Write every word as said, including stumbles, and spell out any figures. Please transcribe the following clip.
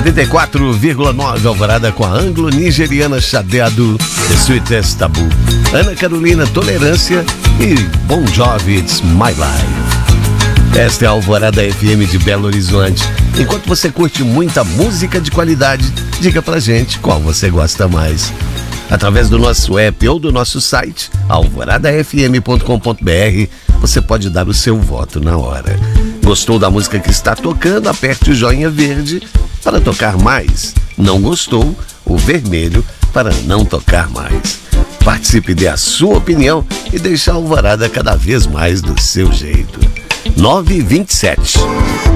noventa e quatro vírgula nove Alvorada com a anglo-nigeriana Chadeado, The Sweetest Tabu, Ana Carolina Tolerância e Bon Jovi, It's My Life. Esta é a Alvorada F M de Belo Horizonte. Enquanto você curte muita música de qualidade, diga pra gente qual você gosta mais. Através do nosso app ou do nosso site, alvorada f m ponto com ponto b r, você pode dar o seu voto na hora. Gostou da música que está tocando? Aperte o joinha verde para tocar mais. Não gostou? O vermelho para não tocar mais. Participe, dê a sua opinião e deixe a Alvorada cada vez mais do seu jeito. nove e vinte e sete.